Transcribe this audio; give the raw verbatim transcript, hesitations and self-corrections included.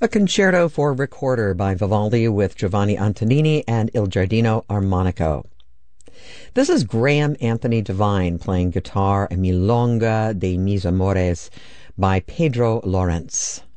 A concerto for recorder by Vivaldi with Giovanni Antonini and Il Giardino Armonico. This is Graham Anthony Devine playing guitar, a Milonga de Mis Amores by Pedro Lawrence.